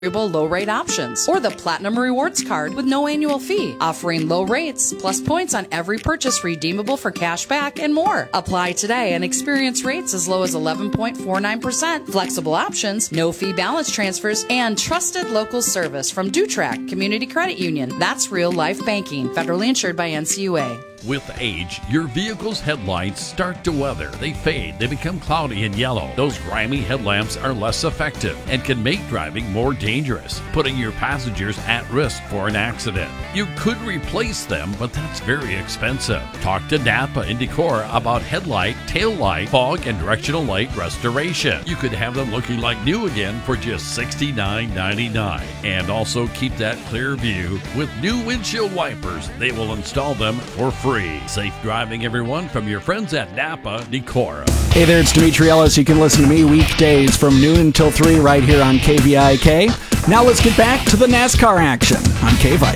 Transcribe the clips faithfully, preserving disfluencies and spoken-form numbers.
low rate options, or the Platinum Rewards card with no annual fee, offering low rates plus points on every purchase redeemable for cash back and more. Apply today and experience rates as low as eleven point four nine percent. Flexible options, no fee balance transfers, and trusted local service from Dutrac Community Credit Union. That's real life banking. Federally insured by N C U A. With age, your vehicle's headlights start to weather. They fade, they become cloudy and yellow. Those grimy headlamps are less effective and can make driving more dangerous, putting your passengers at risk for an accident. You could replace them, but that's very expensive. Talk to Napa and Decor about headlight, tail light, fog, and directional light restoration. You could have them looking like new again for just sixty-nine ninety-nine. And also keep that clear view with new windshield wipers. They will install them for free. Safe driving, everyone, from your friends at Napa Decora. Hey there, it's Dimitri Ellis. You can listen to me weekdays from noon until three right here on K V I K. Now let's get back to the NASCAR action on K-Vike.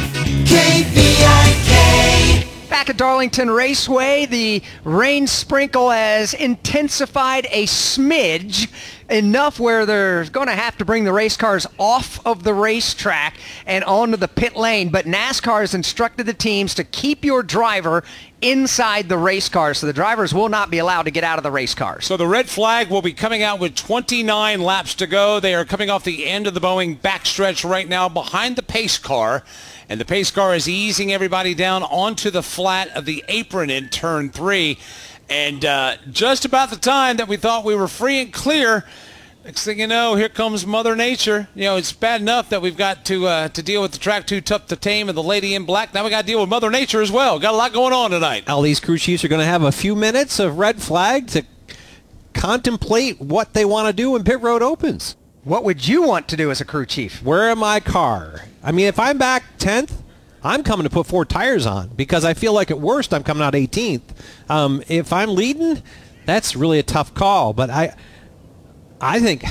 K V I K. Back at Darlington Raceway, the rain sprinkle has intensified a smidge, enough where they're going to have to bring the race cars off of the racetrack and onto the pit lane. But NASCAR has instructed the teams to keep your driver inside the race car, so the drivers will not be allowed to get out of the race cars. So the red flag will be coming out with twenty-nine laps to go. They are coming off the end of the Boeing backstretch right now behind the pace car. And the pace car is easing everybody down onto the flat of the apron in turn three. And uh, just about the time that we thought we were free and clear, next thing you know, here comes Mother Nature. You know, it's bad enough that we've got to uh, to deal with the track too tough to tame and the lady in black. Now we got to deal with Mother Nature as well. Got a lot going on tonight. All these crew chiefs are going to have a few minutes of red flag to contemplate what they want to do when pit road opens. What would you want to do as a crew chief? Where am my car? I mean, if I'm back tenth, I'm coming to put four tires on because I feel like at worst I'm coming out eighteenth. Um, if I'm leading, that's really a tough call. But I, I think,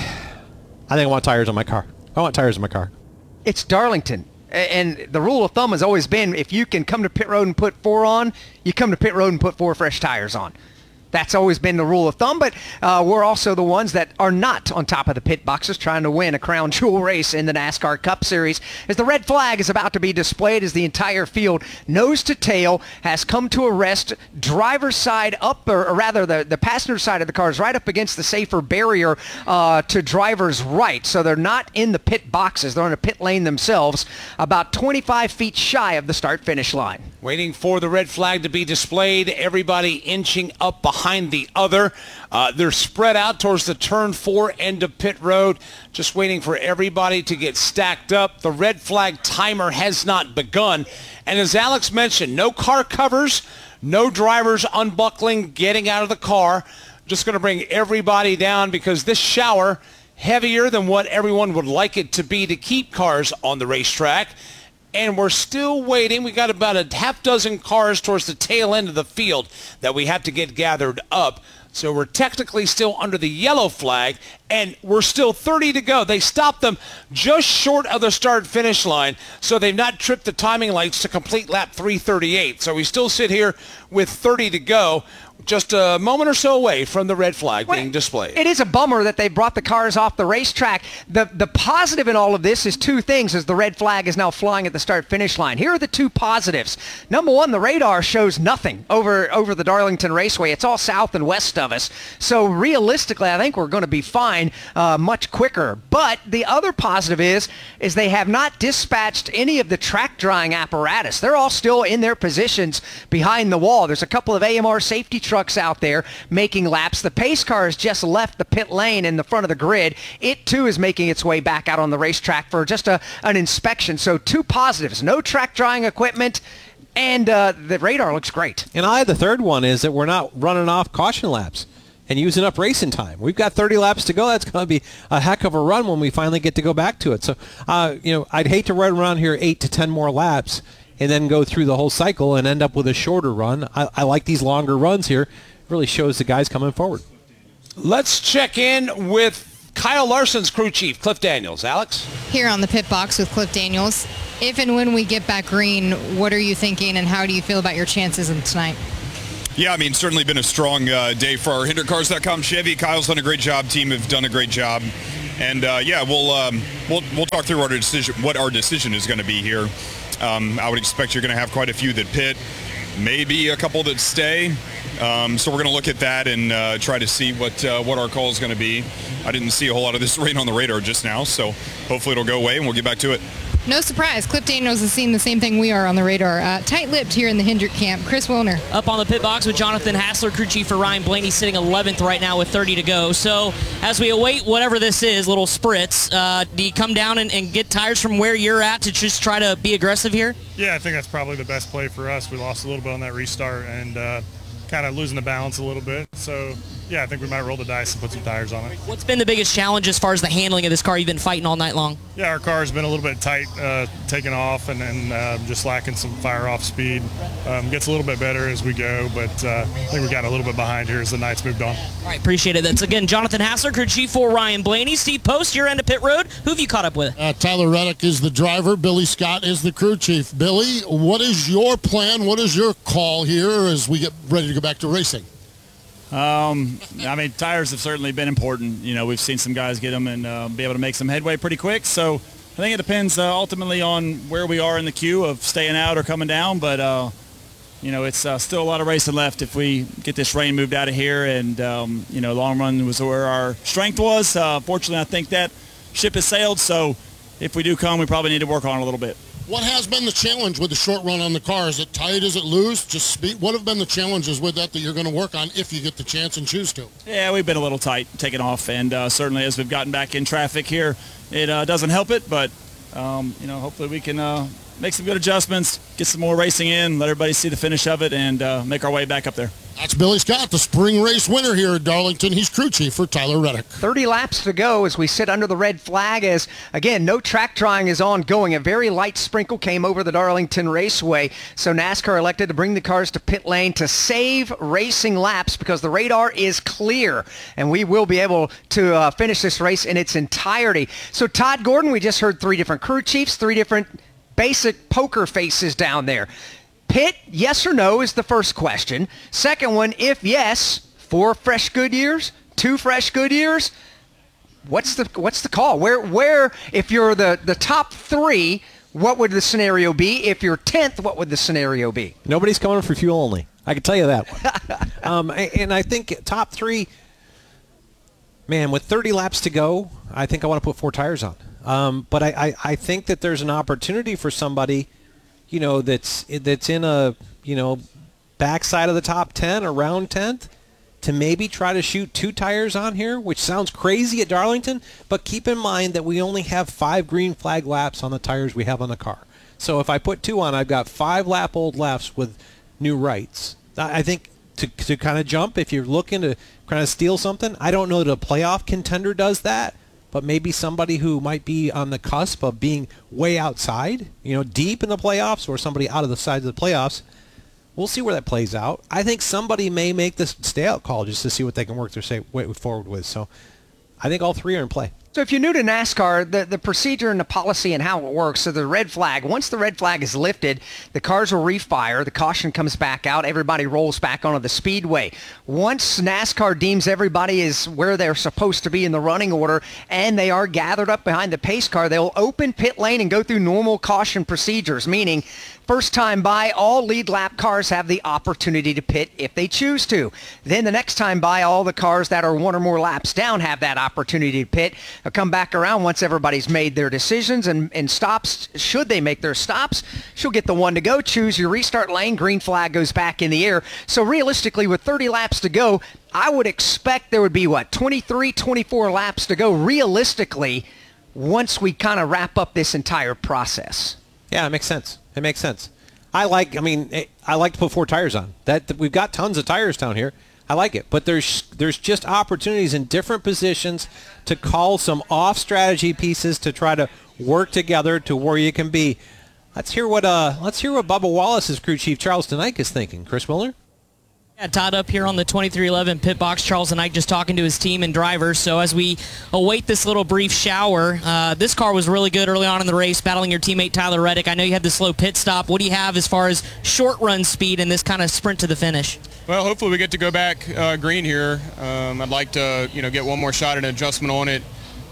I think I want tires on my car. I want tires on my car. It's Darlington. And the rule of thumb has always been if you can come to pit road and put four on, you come to pit road and put four fresh tires on. That's always been the rule of thumb, but uh, we're also the ones that are not on top of the pit boxes trying to win a crown jewel race in the NASCAR Cup Series. As the red flag is about to be displayed as the entire field, nose to tail, has come to a rest. Driver's side up, or, or rather the, the passenger side of the car is right up against the safer barrier uh, to driver's right. So they're not in the pit boxes. They're in a pit lane themselves, about twenty-five feet shy of the start-finish line. Waiting for the red flag to be displayed. Everybody inching up behind the other. Uh, they're spread out towards the turn four end of pit road. Just waiting for everybody to get stacked up. The red flag timer has not begun. And as Alex mentioned, no car covers, no drivers unbuckling, getting out of the car. Just going to bring everybody down because this shower, heavier than what everyone would like it to be to keep cars on the racetrack. And we're still waiting. We got about a half dozen cars towards the tail end of the field that we have to get gathered up. So we're technically still under the yellow flag, and we're still thirty to go. They stopped them just short of the start-finish line, so they've not tripped the timing lights to complete lap three thirty-eight. So we still sit here with thirty to go, just a moment or so away from the red flag well, being displayed. It is a bummer that they brought the cars off the racetrack. The the positive in all of this is two things as the red flag is now flying at the start-finish line. Here are the two positives. Number one, the radar shows nothing over, over the Darlington Raceway. It's all south and west of us. So realistically, I think we're going to be fine uh, much quicker. But the other positive is, is they have not dispatched any of the track drying apparatus. They're all still in their positions behind the wall. There's a couple of A M R safety trucks out there making laps. The pace car has just left the pit lane in the front of the grid. It too is making its way back out on the racetrack for just a, an inspection. So two positives, no track drying equipment, and uh, the radar looks great. And I, the third one is that we're not running off caution laps and using up racing time. We've got thirty laps to go. That's going to be a heck of a run when we finally get to go back to it. So, uh, you know, I'd hate to run around here eight to ten more laps and then go through the whole cycle and end up with a shorter run. I, I like these longer runs here. It really shows the guys coming forward. Let's check in with Kyle Larson's crew chief, Cliff Daniels. Alex? Here on the pit box with Cliff Daniels. If and when we get back green, what are you thinking and how do you feel about your chances in tonight? Yeah, I mean, certainly been a strong uh, day for our Hinder Cars dot com Chevy. Kyle's done a great job. Team have done a great job. And uh, yeah, we'll um, we'll we'll talk through our decision, what our decision is going to be here. Um, I would expect you're going to have quite a few that pit, maybe a couple that stay. Um, so we're going to look at that and uh, try to see what uh, what our call is going to be. I didn't see a whole lot of this rain on the radar just now, so hopefully it'll go away and we'll get back to it. No surprise, Cliff Daniels is seeing the same thing we are on the radar. Uh, tight-lipped here in the Hendrick camp. Chris Wilner. Up on the pit box with Jonathan Hassler, crew chief for Ryan Blaney, sitting eleventh right now with thirty to go. So as we await whatever this is, little spritz, uh, do you come down and, and get tires from where you're at to just try to be aggressive here? Yeah, I think that's probably the best play for us. We lost a little bit on that restart and uh, kind of losing the balance a little bit. So, yeah, I think we might roll the dice and put some tires on it. What's been the biggest challenge as far as the handling of this car you've been fighting all night long? Yeah, our car's been a little bit tight, uh, taking off and then uh, just lacking some fire-off speed. Um, gets a little bit better as we go, but uh, I think we got a little bit behind here as the night's moved on. All right, appreciate it. That's, again, Jonathan Hassler, crew chief for Ryan Blaney. Steve Post, your end of pit road. Who have you caught up with? Uh, Tyler Reddick is the driver. Billy Scott is the crew chief. Billy, what is your plan? What is your call here as we get ready to go back to racing? Um, I mean, tires have certainly been important. You know, we've seen some guys get them and uh, be able to make some headway pretty quick. So I think it depends uh, ultimately on where we are in the queue of staying out or coming down. But, uh, you know, it's uh, still a lot of racing left if we get this rain moved out of here. And, um, you know, long run was where our strength was. Uh, fortunately, I think that ship has sailed. So if we do come, we probably need to work on it a little bit. What has been the challenge with the short run on the car? Is it tight? Is it loose? Just speed? What have been the challenges with that that you're going to work on if you get the chance and choose to? Yeah, we've been a little tight taking off, and uh, certainly as we've gotten back in traffic here, it uh, doesn't help it, but um, you know, hopefully we can uh, make some good adjustments, get some more racing in, let everybody see the finish of it, and uh, make our way back up there. That's Billy Scott, the spring race winner here at Darlington. He's crew chief for Tyler Reddick. thirty laps to go as we sit under the red flag as, again, no track drying is ongoing. A very light sprinkle came over the Darlington Raceway, so NASCAR elected to bring the cars to pit lane to save racing laps because the radar is clear, and we will be able to uh, finish this race in its entirety. So, Todd Gordon, we just heard three different crew chiefs, three different basic poker faces down there. Pit, yes or no, is the first question. Second one, if yes, four fresh Goodyears, two fresh Goodyears, what's the what's the call? Where where if you're the, the top three, what would the scenario be? If you're tenth, what would the scenario be? Nobody's coming for fuel only. I can tell you that one. um, and I think top three, man, with thirty laps to go, I think I want to put four tires on. Um, but I, I, I think that there's an opportunity for somebody, you know, that's that's in a, you know, backside of the top ten, around tenth, to maybe try to shoot two tires on here, which sounds crazy at Darlington, but keep in mind that we only have five green flag laps on the tires we have on the car. So if I put two on, I've got five lap old lefts with new rights. I think to, to kind of jump, if you're looking to kind of steal something, I don't know that a playoff contender does that, but maybe somebody who might be on the cusp of being way outside, you know, deep in the playoffs, or somebody out of the sides of the playoffs. We'll see where that plays out. I think somebody may make this stay-out call just to see what they can work their way forward with. So I think all three are in play. So if you're new to NASCAR, the, the procedure and the policy and how it works, so the red flag, once the red flag is lifted, the cars will refire, the caution comes back out, everybody rolls back onto the speedway. Once NASCAR deems everybody is where they're supposed to be in the running order and they are gathered up behind the pace car, they'll open pit lane and go through normal caution procedures, meaning first time by, all lead lap cars have the opportunity to pit if they choose to. Then the next time by, all the cars that are one or more laps down have that opportunity to pit. They'll come back around once everybody's made their decisions and, and stops. Should they make their stops, she'll get the one to go. Choose your restart lane. Green flag goes back in the air. So realistically, with thirty laps to go, I would expect there would be, what, twenty-three, twenty-four laps to go realistically once we kind of wrap up this entire process. Yeah, it makes sense. It makes sense. I like, I mean, I like to put four tires on. That we've got tons of tires down here. I like it. But there's there's just opportunities in different positions to call some off-strategy pieces to try to work together to where you can be. Let's hear what uh let's hear what Bubba Wallace's crew chief Charles Denike is thinking. Chris Miller? Yeah, Todd up here on the twenty-three eleven pit box. Charles and I just talking to his team and drivers. So as we await this little brief shower, uh, this car was really good early on in the race, battling your teammate Tyler Reddick. I know you had the slow pit stop. What do you have as far as short run speed in this kind of sprint to the finish? Well, hopefully we get to go back uh, green here. Um, I'd like to, you know, get one more shot at an adjustment on it.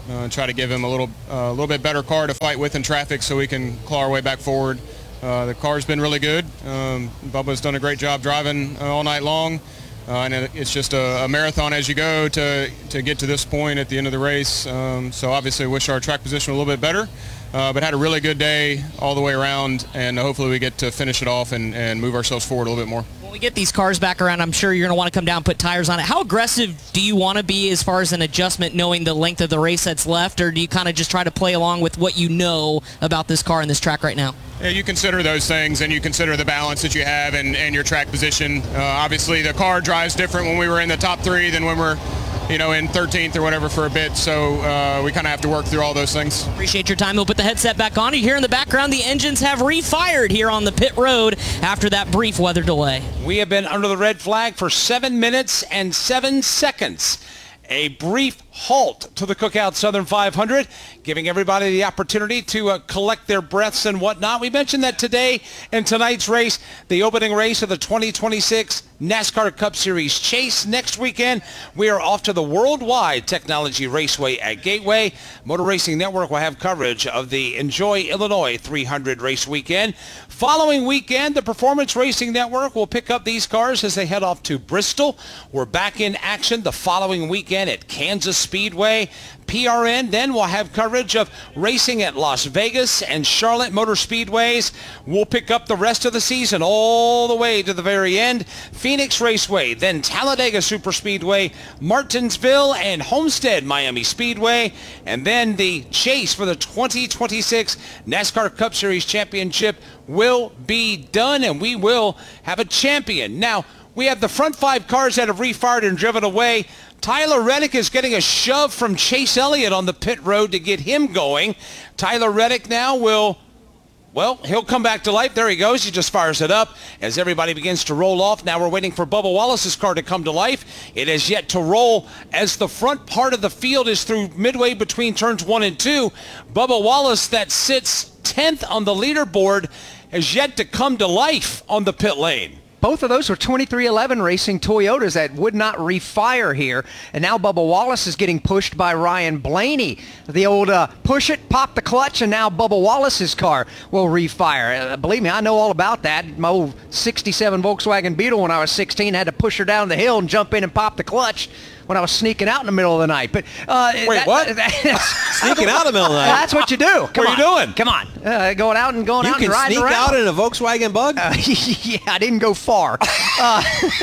uh, and try to give him a little, uh, a little bit better car to fight with in traffic so we can claw our way back forward. Uh, the car's been really good. Um, Bubba's done a great job driving uh, all night long. Uh, and it's just a, a marathon as you go to, to get to this point at the end of the race. Um, so obviously wish our track position was a little bit better, uh, but had a really good day all the way around, and hopefully we get to finish it off and, and move ourselves forward a little bit more. When we get these cars back around, I'm sure you're going to want to come down and put tires on it. How aggressive do you want to be as far as an adjustment, knowing the length of the race that's left, or do you kind of just try to play along with what you know about this car and this track right now? Yeah, you consider those things, and you consider the balance that you have and, and your track position. Uh, obviously, the car drives different when we were in the top three than when we're, you know, in thirteenth or whatever for a bit. So uh, we kind of have to work through all those things. Appreciate your time. We'll put the headset back on. You hear in the background the engines have refired here on the pit road after that brief weather delay. We have been under the red flag for seven minutes and seven seconds. A brief halt to the Cookout Southern five hundred, giving everybody the opportunity to uh, collect their breaths and whatnot. We mentioned that today in tonight's race, the opening race of the twenty twenty-six NASCAR Cup Series Chase. Next weekend, we are off to the Worldwide Technology Raceway at Gateway. Motor Racing Network will have coverage of the Enjoy Illinois three hundred race weekend. Following weekend, the Performance Racing Network will pick up these cars as they head off to Bristol. We're back in action the following weekend at Kansas Speedway. P R N then will have coverage of racing at Las Vegas and Charlotte Motor Speedways. We'll pick up the rest of the season all the way to the very end. Phoenix Raceway, then Talladega Superspeedway, Martinsville and Homestead Miami Speedway, and then the chase for the twenty twenty-six NASCAR Cup Series Championship will be done, and we will have a champion. Now, we have the front five cars that have refired and driven away. Tyler Reddick is getting a shove from Chase Elliott on the pit road to get him going. Tyler Reddick now will, well, he'll come back to life. There he goes. He just fires it up as everybody begins to roll off. Now we're waiting for Bubba Wallace's car to come to life. It has yet to roll as the front part of the field is through midway between turns one and two. Bubba Wallace, that sits tenth on the leaderboard, has yet to come to life on the pit lane. Both of those were twenty-three eleven Racing Toyotas that would not refire here. And now Bubba Wallace is getting pushed by Ryan Blaney. The old uh, push it, pop the clutch, and now Bubba Wallace's car will refire. Uh, believe me, I know all about that. My old sixty-seven Volkswagen Beetle when I was sixteen had to push her down the hill and jump in and pop the clutch when I was sneaking out in the middle of the night. But uh, Wait, that, what? That, Sneaking out in the middle of the night? That's what you do. Come What are on. you doing? Come on. Uh, going out and going You out can and riding sneak around. out in a Volkswagen Bug? Uh, yeah, I didn't go far. Uh,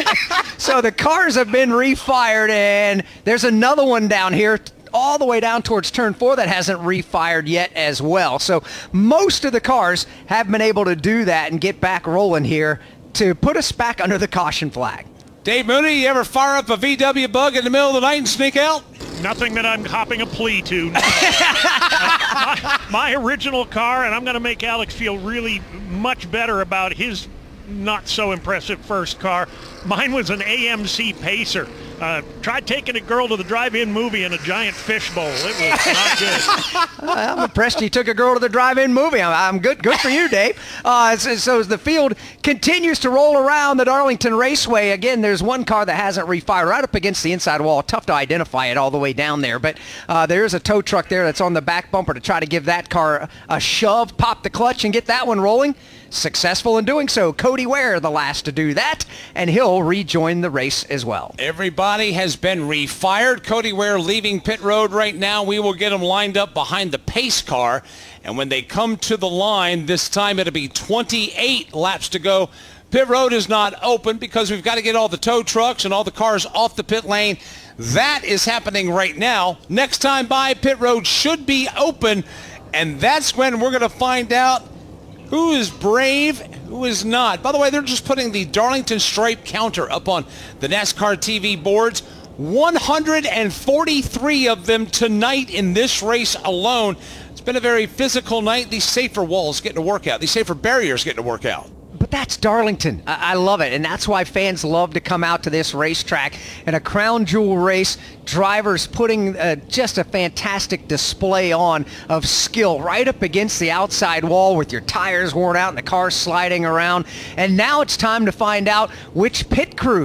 so the cars have been refired, and there's another one down here all the way down towards turn four that hasn't refired yet as well. So most of the cars have been able to do that and get back rolling here to put us back under the caution flag. Dave Mooney, you ever fire up a V W Bug in the middle of the night and sneak out? Nothing that I'm hopping a plea to. my, my original car, and I'm going to make Alex feel really much better about his not so impressive first car. Mine was an A M C Pacer. Uh, tried taking a girl to the drive-in movie in a giant fishbowl. It was not good. I'm impressed you took a girl to the drive-in movie. I'm, I'm good. Good for you, Dave. Uh, so, so as the field continues to roll around the Darlington Raceway, again, there's one car that hasn't refired right up against the inside wall. Tough to identify it all the way down there, but uh, there is a tow truck there that's on the back bumper to try to give that car a shove, pop the clutch, and get that one rolling. Successful in doing so. Cody Ware, the last to do that, and he'll rejoin the race as well. Everybody has been refired. Cody Ware leaving pit road right now. We will get them lined up behind the pace car. And when they come to the line, this time it'll be twenty-eight laps to go. Pit road is not open because we've got to get all the tow trucks and all the cars off the pit lane. That is happening right now. Next time by, pit road should be open. And that's when we're going to find out who is brave, who is not. By the way, they're just putting the Darlington Stripe counter up on the NASCAR T V boards. one hundred forty-three of them tonight in this race alone. It's been a very physical night. These safer walls getting to work out. These safer barriers getting to work out. But that's Darlington. I, I love it, and that's why fans love to come out to this racetrack. In a crown jewel race, drivers putting uh, just a fantastic display on of skill right up against the outside wall with your tires worn out and the car sliding around. And now it's time to find out which pit crews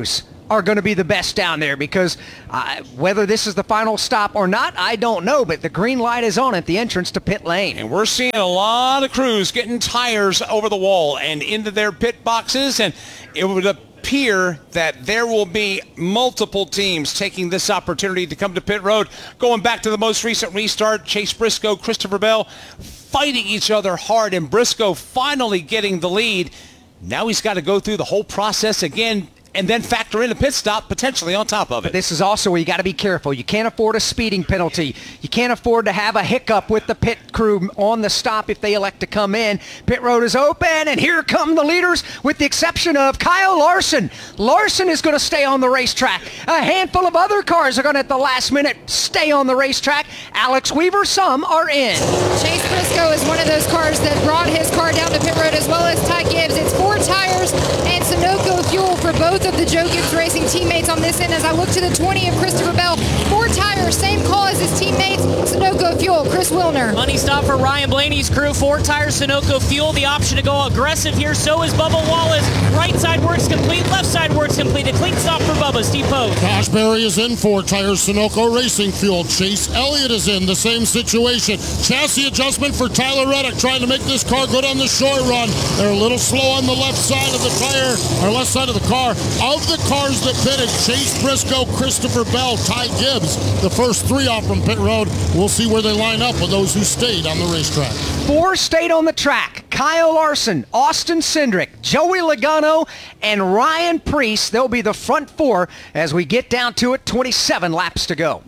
are going to be the best down there because uh, whether this is the final stop or not, I don't know, but the green light is on at the entrance to pit lane. And we're seeing a lot of crews getting tires over the wall and into their pit boxes, and it would appear that there will be multiple teams taking this opportunity to come to pit road. Going back to the most recent restart, Chase Briscoe, Christopher Bell fighting each other hard, and Briscoe finally getting the lead. Now he's got to go through the whole process again and then factor in a pit stop potentially on top of it. But this is also where you got to be careful. You can't afford a speeding penalty. You can't afford to have a hiccup with the pit crew on the stop if they elect to come in. Pit road is open, and here come the leaders with the exception of Kyle Larson. Larson is going to stay on the racetrack. A handful of other cars are going to, at the last minute, stay on the racetrack. Alex Weaver, some are in. Chase Briscoe is one of those cars that brought his car down to pit road, as well as Ty Gibbs. It's four tires and Sunoco fuel for both of the Joe Gibbs Racing teammates on this end. As I look to the twenty of Christopher Bell, four tires, same call as his teammates, Sunoco fuel. Chris Wilner. Money stop for Ryan Blaney's crew, four tires, Sunoco fuel. The option to go aggressive here, so is Bubba Wallace. Right side works complete, left side works complete. A clean stop for Bubba. Steve Pogue. Josh Berry is in, four tires, Sunoco Racing fuel. Chase Elliott is in, the same situation. Chassis adjustment for Tyler Reddick, trying to make this car good on the short run. They're a little slow on the left side of the tire, or left side of the car. Of the cars that pitted, Chase Briscoe, Christopher Bell, Ty Gibbs, the first three off from pit road. We'll see where they line up with those who stayed on the racetrack. Four stayed on the track. Kyle Larson, Austin Cindric, Joey Logano, and Ryan Preece. They'll be the front four as we get down to it. twenty-seven laps to go.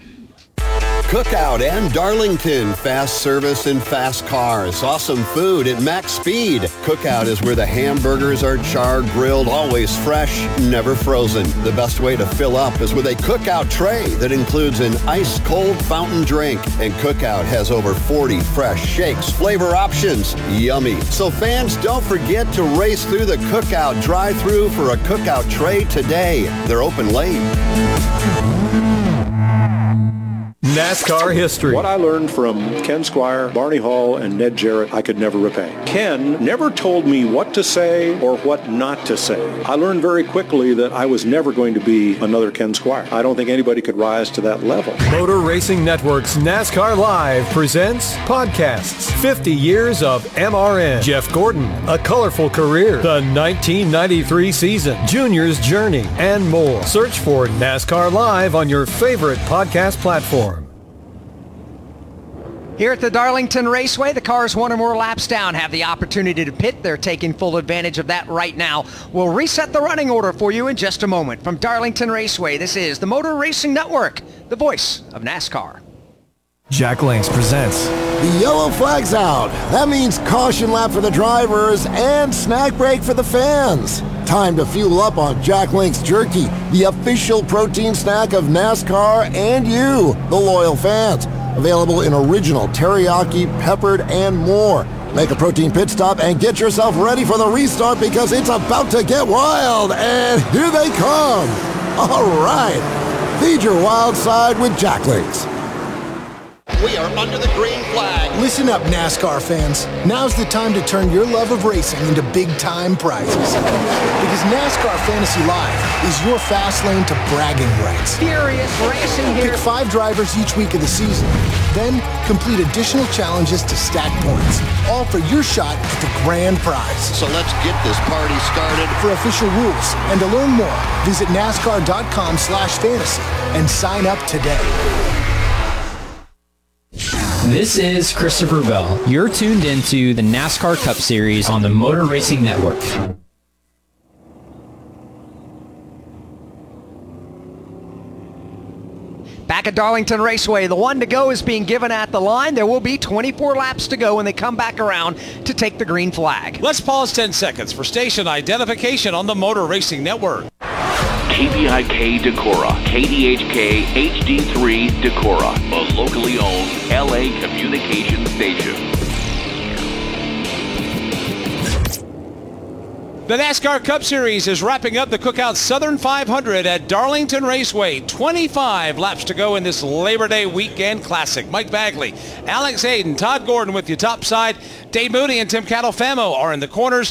Cookout and Darlington. Fast service and fast cars. Awesome food at max speed. Cookout is where the hamburgers are charred, grilled, always fresh, never frozen. The best way to fill up is with a Cookout tray that includes an ice-cold fountain drink. And Cookout has over forty fresh shakes, flavor options. Yummy. So fans, don't forget to race through the Cookout drive-thru for a Cookout tray today. They're open late. NASCAR history. What I learned from Ken Squire, Barney Hall, and Ned Jarrett, I could never repay. Ken never told me what to say or what not to say. I learned very quickly that I was never going to be another Ken Squire. I don't think anybody could rise to that level. Motor Racing Network's NASCAR Live presents podcasts. fifty years of M R N. Jeff Gordon, A Colorful Career. The nineteen ninety-three season. Junior's Journey, and more. Search for NASCAR Live on your favorite podcast platform. Here at the Darlington Raceway, the cars one or more laps down have the opportunity to pit. They're taking full advantage of that right now. We'll reset the running order for you in just a moment. From Darlington Raceway, this is the Motor Racing Network, the voice of NASCAR. Jack Links presents. The yellow flag's out. That means caution lap for the drivers and snack break for the fans. Time to fuel up on Jack Links Jerky, the official protein snack of NASCAR and you, the loyal fans. Available in original, teriyaki, peppered, and more. Make a protein pit stop and get yourself ready for the restart because it's about to get wild. And here they come. All right. Feed your wild side with Jack Links. We are under the green flag. Listen up, NASCAR fans. Now's the time to turn your love of racing into big-time prizes. Because NASCAR Fantasy Live is your fast lane to bragging rights. Furious racing here. Pick five drivers each week of the season. Then complete additional challenges to stack points. All for your shot at the grand prize. So let's get this party started. For official rules and to learn more, visit NASCAR.com slash fantasy and sign up today. This is Christopher Bell. You're tuned into the NASCAR Cup Series on the Motor Racing Network. Back at Darlington Raceway, the one to go is being given at the line. There will be twenty-four laps to go when they come back around to take the green flag. Let's pause ten seconds for station identification on the Motor Racing Network. K V I K Decorah, K D H K H D three Decorah, a locally owned L A communication station. The NASCAR Cup Series is wrapping up the Cookout Southern five hundred at Darlington Raceway. twenty-five laps to go in this Labor Day weekend classic. Mike Bagley, Alex Hayden, Todd Gordon with you topside. Dave Mooney and Tim Catalfamo are in the corners.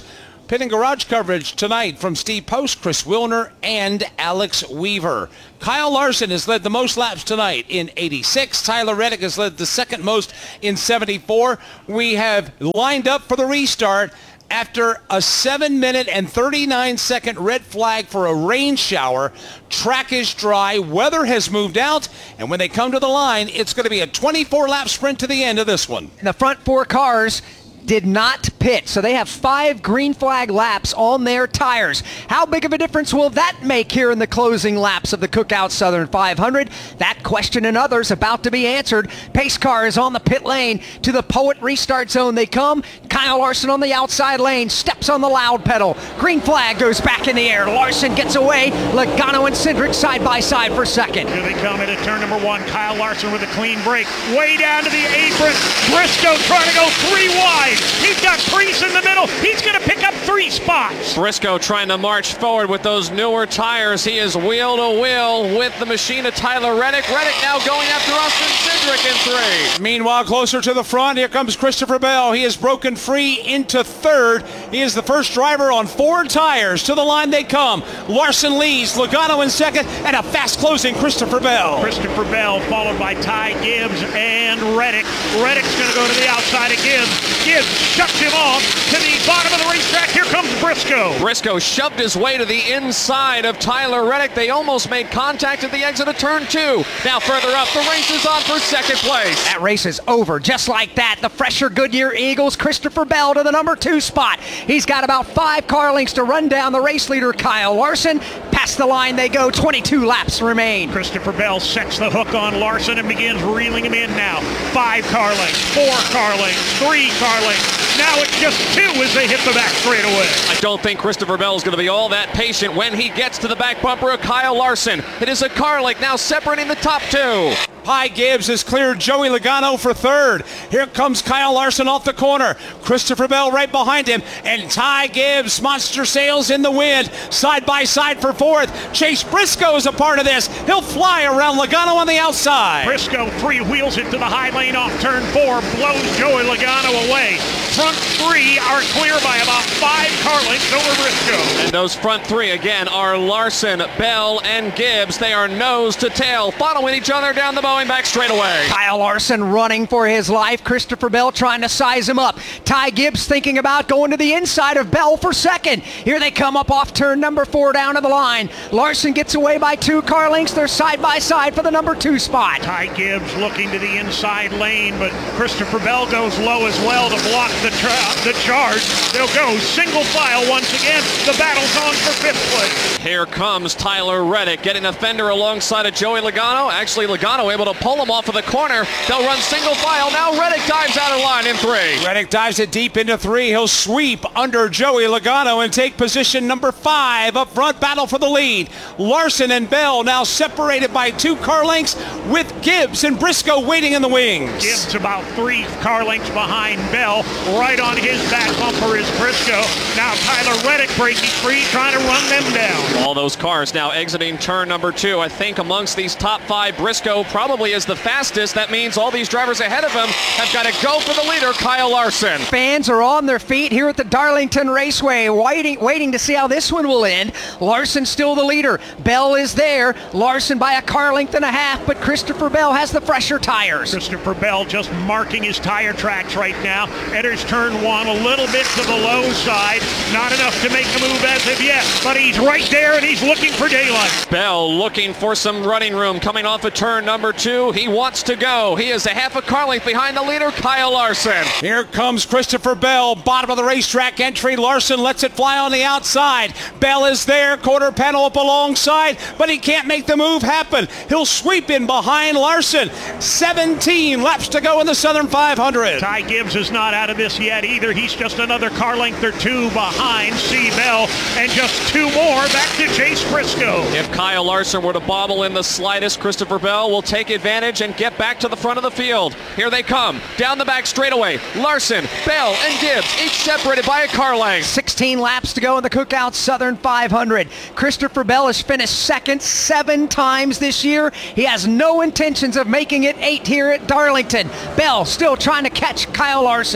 Pit and garage coverage tonight from Steve Post, Chris Wilner, and Alex Weaver. Kyle Larson has led the most laps tonight in eighty-six. Tyler Reddick has led the second most in seventy-four. We have lined up for the restart after a seven minute and thirty-nine second red flag for a rain shower. Track is dry, weather has moved out, and when they come to the line, it's going to be a twenty-four lap sprint to the end of this one. The front four cars did not pit, so they have five green flag laps on their tires. How big of a difference will that make here in the closing laps of the Cookout Southern five hundred? That question and others about to be answered. Pace car is on the pit lane. To the Poet restart zone they come. Kyle Larson on the outside lane, steps on the loud pedal. Green flag goes back in the air. Larson gets away. Logano and Cindric side by side for second. Here they come into turn number one. Kyle Larson with a clean break. Way down to the apron. Briscoe trying to go three wide. He's got Preece in the middle. He's going to pick up three spots. Briscoe trying to march forward with those newer tires. He is wheel to wheel with the machine of Tyler Reddick. Reddick now going after Austin Cindric in three. Meanwhile, closer to the front, here comes Christopher Bell. He has broken free into third. He is the first driver on four tires. To the line they come. Larson leads, Logano in second, and a fast closing Christopher Bell. Christopher Bell followed by Ty Gibbs and Reddick. Reddick's going to go to the outside of Gibbs. Gibbs shuts him off to the bottom of the racetrack. Here comes Briscoe. Briscoe shoved his way to the inside of Tyler Reddick. They almost made contact at the exit of turn two. Now further up, the race is on for second place. That race is over just like that. The fresher Goodyear Eagles, Christopher Bell to the number two spot. He's got about five car lengths to run down the race leader, Kyle Larson. Past the line they go. twenty-two laps remain. Christopher Bell sets the hook on Larson and begins reeling him in now. Five car lengths, four car lengths, three car lengths. Now it's just two as they hit the back straightaway. I don't think Christopher Bell is going to be all that patient when he gets to the back bumper of Kyle Larson. It is a car length now separating the top two. Ty Gibbs has cleared Joey Logano for third. Here comes Kyle Larson off the corner. Christopher Bell right behind him. And Ty Gibbs, monster sails in the wind. Side by side for fourth. Chase Briscoe is a part of this. He'll fly around Logano on the outside. Briscoe three wheels it to the high lane off turn four. Blows Joey Logano away. Front three are clear by about five car lengths over Briscoe. And those front three again are Larson, Bell, and Gibbs. They are nose to tail, following each other down the going back straightaway. Kyle Larson running for his life. Christopher Bell trying to size him up. Ty Gibbs thinking about going to the inside of Bell for second. Here they come up off turn number four down to the line. Larson gets away by two car lengths. They're side by side for the number two spot. Ty Gibbs looking to the inside lane, but Christopher Bell goes low as well to block the, tra- the charge. They'll go single file once again. The battle's on for fifth place. Here comes Tyler Reddick getting a fender alongside of Joey Logano. Actually, Logano able to pull him off of the corner. They'll run single file. Now Reddick dives out of line in three. Reddick dives it deep into three. He'll sweep under Joey Logano and take position number five. Up front, battle for the lead. Larson and Bell now separated by two car lengths with Gibbs and Briscoe waiting in the wings. Gibbs about three car lengths behind Bell. Right on his back bumper is Briscoe. Now Tyler Reddick breaking free, trying to run them down. All those cars now exiting turn number two. I think amongst these top five, Briscoe probably is the fastest. That means all these drivers ahead of him have got to go for the leader, Kyle Larson. Fans are on their feet here at the Darlington Raceway, waiting, waiting to see how this one will end. Larson still the leader. Bell is there. Larson by a car length and a half, but Christopher Bell has the fresher tires. Christopher Bell just marking his tire tracks right now. Enters turn one a little bit to the low side. Not enough to make a move as of yet, but he's right there and he's looking for daylight. Bell looking for some running room coming off of turn number two. He wants to go. He is a half a car length behind the leader, Kyle Larson. Here comes Christopher Bell, bottom of the racetrack entry. Larson lets it fly on the outside. Bell is there, quarter panel up alongside, but he can't make the move happen. He'll sweep in behind Larson. seventeen laps to go in the Southern five hundred. Ty Gibbs is not out of this yet either. He's just another car length or two behind C. Bell, and just two more back to Chase Briscoe. If Kyle Larson were to bobble in the slightest, Christopher Bell will take advantage and get back to the front of the field. Here they come, down the back straightaway. Larson, Bell, and Gibbs, each separated by a car length. sixteen laps to go in the Cookout Southern five hundred. Christopher Bell has finished second seven times this year. He has no intentions of making it eight here at Darlington. Bell still trying to catch Kyle Larson. Here they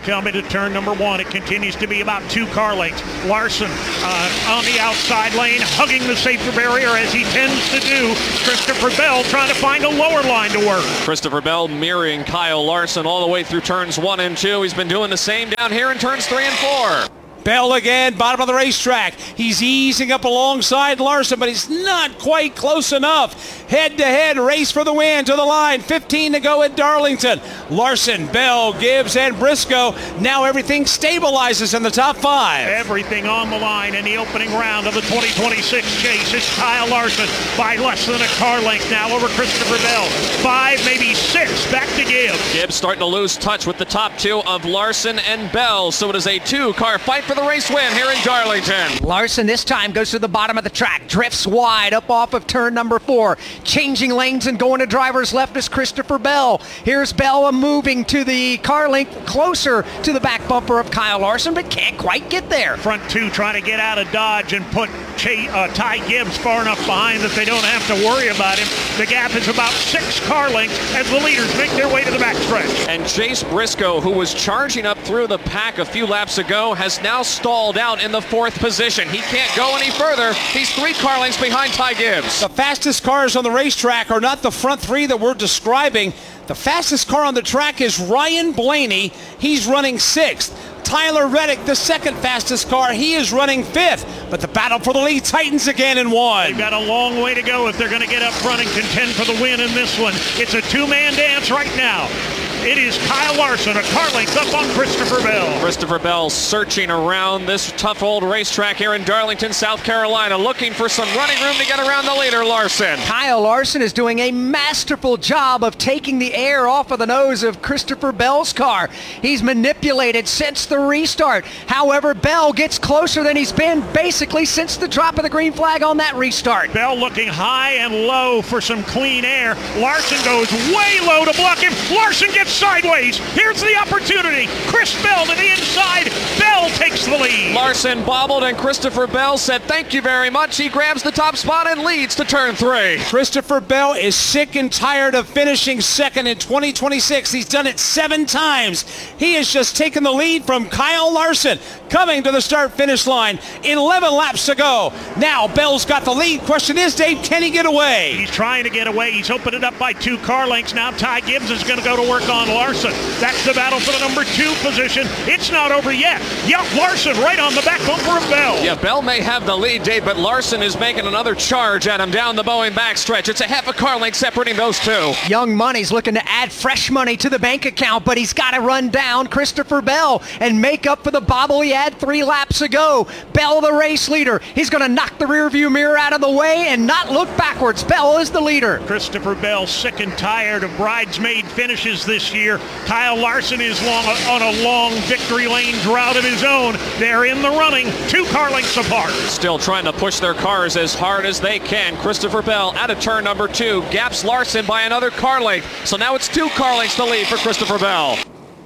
Coming to turn number one, it continues to be about two car lengths. Larson uh, on the outside lane, hugging the safety barrier as he tends to do. Christopher Bell trying to find a lower line to work. Christopher Bell mirroring Kyle Larson all the way through turns one and two. He's been doing the same down here in turns three and four. Bell again, bottom of the racetrack. He's easing up alongside Larson, but he's not quite close enough. Head-to-head race for the win to the line. fifteen to go at Darlington. Larson, Bell, Gibbs, and Briscoe. Now everything stabilizes in the top five. Everything on the line in the opening round of the twenty twenty-six chase. It's Kyle Larson by less than a car length now over Christopher Bell. Five, maybe six, back to Gibbs. Gibbs starting to lose touch with the top two of Larson and Bell, so it is a two-car fight for the race win here in Darlington. Larson this time goes to the bottom of the track, drifts wide up off of turn number four, changing lanes and going to driver's left is Christopher Bell. Here's Bell moving to the car length closer to the back bumper of Kyle Larson, but can't quite get there. Front two trying to get out of Dodge and put Ch- uh, Ty Gibbs far enough behind that they don't have to worry about him. The gap is about six car lengths as the leaders make their way to the backstretch. And Chase Briscoe, who was charging up through the pack a few laps ago, has now stalled out in the fourth position. He can't go any further. He's three car lengths behind Ty Gibbs. The fastest cars on the racetrack are not the front three that we're describing. The fastest car on the track is Ryan Blaney. He's running sixth. Tyler Reddick, the second fastest car, he is running fifth. But the battle for the lead tightens again in one. They've got a long way to go if they're going to get up front and contend for the win in this one. It's a two-man dance right now. It is Kyle Larson, a car length up on Christopher Bell. Christopher Bell searching around this tough old racetrack here in Darlington, South Carolina, looking for some running room to get around the leader, Larson. Kyle Larson is doing a masterful job of taking the air off of the nose of Christopher Bell's car. He's manipulated since the restart. However, Bell gets closer than he's been basically since the drop of the green flag on that restart. Bell looking high and low for some clean air. Larson goes way low to block him. Larson gets sideways. Here's the opportunity. Chris Bell to the inside. Bell takes the lead. Larson bobbled and Christopher Bell said thank you very much. He grabs the top spot and leads to turn three. Christopher Bell is sick and tired of finishing second in twenty twenty-six. He's done it seven times. He has just taken the lead from Kyle Larson coming to the start-finish line. eleven laps to go. Now Bell's got the lead. Question is, Dave, can he get away? He's trying to get away. He's opened it up by two car lengths. Now Ty Gibbs is going to go to work on Larson. That's the battle for the number two position. It's not over yet. Yep, Larson right on the back bumper of Bell. Yeah, Bell may have the lead, Dave, but Larson is making another charge at him down the Boeing backstretch. It's a half a car length separating those two. Young Money's looking to add fresh money to the bank account, but he's got to run down Christopher Bell and make up for the bobble he had three laps ago. Bell, the race leader. He's going to knock the rearview mirror out of the way and not look backwards. Bell is the leader. Christopher Bell sick and tired of bridesmaid finishes this year. Kyle Larson is long, on a long victory lane drought of his own. They're in the running, two car lengths apart. Still trying to push their cars as hard as they can. Christopher Bell out of turn number two, gaps Larson by another car length. So now it's two car lengths to lead for Christopher Bell.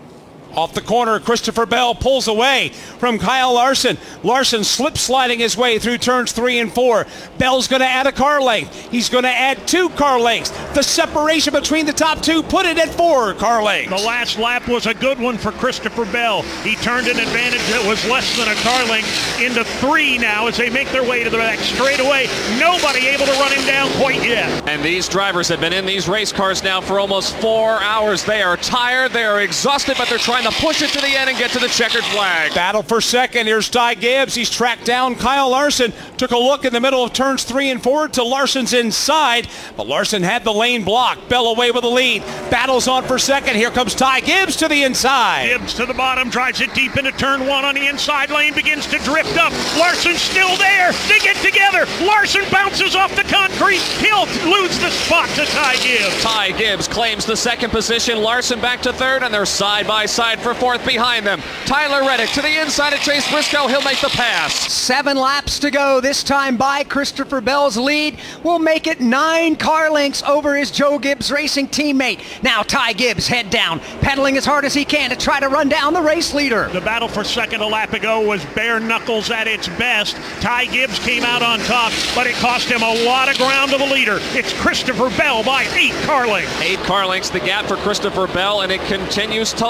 Off the corner, Christopher Bell pulls away from Kyle Larson. Larson slip sliding his way through turns three and four. Bell's going to add a car length. He's going to add two car lengths. The separation between the top two put it at four car lengths. The last lap was a good one for Christopher Bell. He turned an advantage that was less than a car length into three now as they make their way to the back straightaway. Nobody able to run him down quite yet. And these drivers have been in these race cars now for almost four hours. They are tired, they are exhausted, but they're trying to push it to the end and get to the checkered flag. Battle for second. Here's Ty Gibbs. He's tracked down Kyle Larson. Took a look in the middle of turns three and four to Larson's inside, but Larson had the lane blocked. Bell away with the lead. Battles on for second. Here comes Ty Gibbs to the inside. Gibbs to the bottom, drives it deep into turn one on the inside lane, begins to drift up. Larson's still there. They get together. Larson bounces off the concrete. He'll lose the spot to Ty Gibbs. Ty Gibbs claims the second position. Larson back to third, and they're side by side for fourth behind them. Tyler Reddick to the inside of Chase Briscoe. He'll make the pass. Seven laps to go, this time by Christopher Bell's lead. Will make it nine car lengths over his Joe Gibbs Racing teammate. Now Ty Gibbs head down, pedaling as hard as he can to try to run down the race leader. The battle for second a lap ago was bare knuckles at its best. Ty Gibbs came out on top, but it cost him a lot of ground to the leader. It's Christopher Bell by eight car lengths. Eight car lengths the gap for Christopher Bell, and it continues to lengthen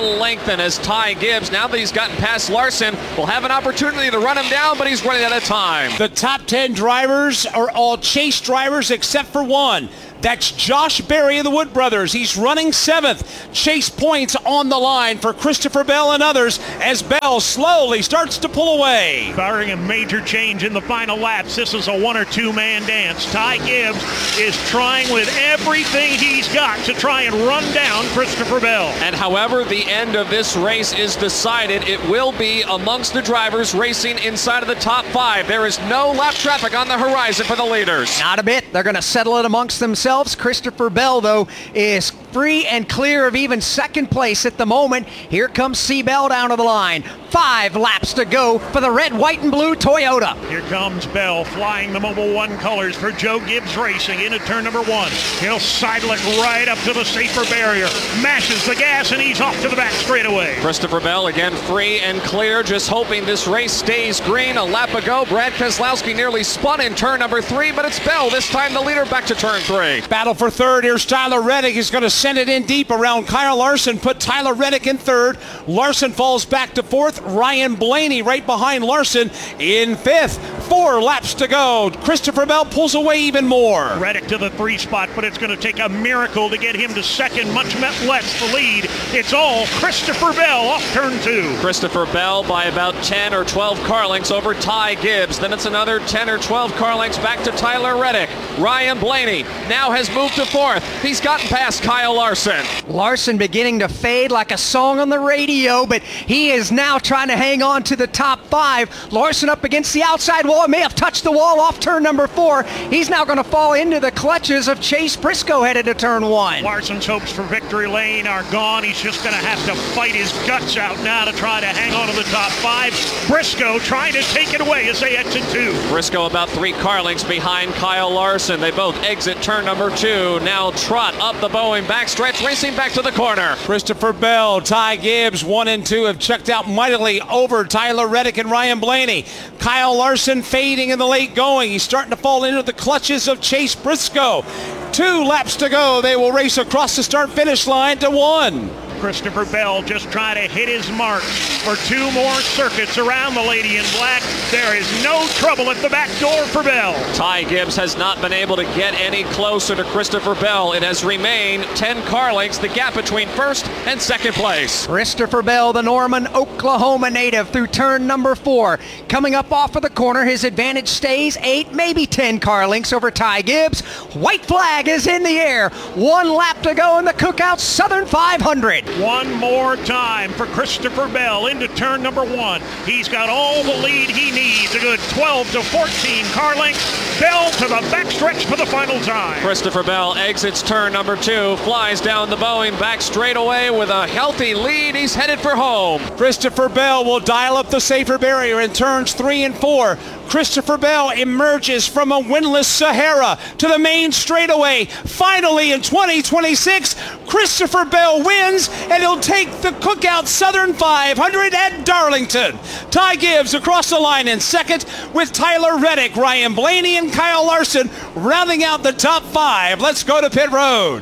nothing as Ty Gibbs, now that he's gotten past Larson, will have an opportunity to run him down, but he's running out of time. The top ten drivers are all Chase drivers except for one. That's Josh Berry of the Wood Brothers. He's running seventh. Chase points on the line for Christopher Bell and others as Bell slowly starts to pull away. Barring a major change in the final laps, this is a one or two man dance. Ty Gibbs is trying with everything he's got to try and run down Christopher Bell. And however the end of this race is decided, it will be amongst the drivers racing inside of the top five. There is no lap traffic on the horizon for the leaders. Not a bit. They're going to settle it amongst themselves. Christopher Bell, though, is free and clear of even second place at the moment. Here comes C. Bell down to the line. Five laps to go for the red, white, and blue Toyota. Here comes Bell flying the Mobil one colors for Joe Gibbs Racing into turn number one. He'll sidle it right up to the safer barrier, mashes the gas, and he's off to the back straightaway. Christopher Bell again free and clear, just hoping this race stays green. A lap ago, Brad Keselowski nearly spun in turn number three, but it's Bell this time the leader back to turn three. Battle for third. Here's Tyler Reddick. He's going to send it in deep around Kyle Larson. Put Tyler Reddick in third. Larson falls back to fourth. Ryan Blaney right behind Larson in fifth. Four laps to go. Christopher Bell pulls away even more. Reddick to the three spot, but it's going to take a miracle to get him to second, much less the lead. It's all Christopher Bell off turn two. Christopher Bell by about ten or twelve car lengths over Ty Gibbs. Then it's another ten or twelve car lengths back to Tyler Reddick. Ryan Blaney now has moved to fourth. He's gotten past Kyle Larson. Larson beginning to fade like a song on the radio, but he is now trying to hang on to the top five. Larson up against the outside wall. It may have touched the wall off turn number four. He's now going to fall into the clutches of Chase Briscoe headed to turn one. Larson's hopes for victory lane are gone. He's just going to have to fight his guts out now to try to hang on to the top five. Briscoe trying to take it away as they exit two. Briscoe about three car lengths behind Kyle Larson. They both exit turn number two. Now trot up the Boeing backstretch, racing back to the corner. Christopher Bell, Ty Gibbs, one and two have checked out mightily over Tyler Reddick and Ryan Blaney. Kyle Larson fading in the late going. He's starting to fall into the clutches of Chase Briscoe. Two laps to go. They will race across the start-finish line to one. Christopher Bell just trying to hit his mark for two more circuits around the Lady in Black. There is no trouble at the back door for Bell. Ty Gibbs has not been able to get any closer to Christopher Bell. It has remained ten car lengths, the gap between first and second place. Christopher Bell, the Norman, Oklahoma native, through turn number four. Coming up off of the corner, his advantage stays eight, maybe ten car lengths over Ty Gibbs. White flag is in the air. One lap to go in the Cookout Southern five hundred. One more time for Christopher Bell into turn number one. He's got all the lead he needs, a good twelve to fourteen car lengths. Bell to the backstretch for the final time. Christopher Bell exits turn number two, flies down the Boeing back straightaway with a healthy lead. He's headed for home. Christopher Bell will dial up the safer barrier in turns three and four. Christopher Bell emerges from a windless Sahara to the main straightaway. Finally, in twenty twenty-six, Christopher Bell wins, and he'll take the Cookout Southern five hundred at Darlington. Ty Gibbs across the line in second, with Tyler Reddick, Ryan Blaney, and Kyle Larson rounding out the top five. Let's go to pit road.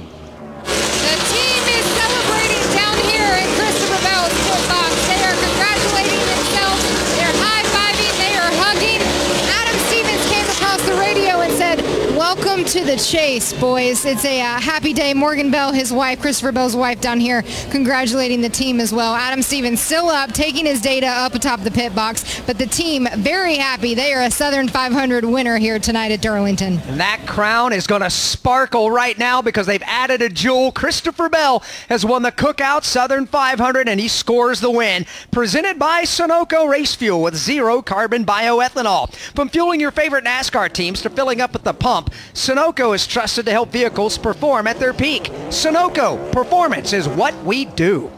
The team is celebrating down here in Christopher Bell's pit box. They are congratulating themselves. They're high-fiving. They are hugging. Adam Stevens came across the radio and said, "Welcome to the chase, boys." It's a uh, happy day. Morgan Bell, his wife, Christopher Bell's wife, down here congratulating the team as well. Adam Stevens still up, taking his data up atop the pit box, but the team very happy. They are a Southern five hundred winner here tonight at Darlington. And that crown is going to sparkle right now because they've added a jewel. Christopher Bell has won the Cookout Southern five hundred, and he scores the win. Presented by Sunoco Race Fuel with zero carbon bioethanol. From fueling your favorite NASCAR teams to filling up at the pump, Sunoco is trusted to help vehicles perform at their peak. Sunoco, performance is what we do.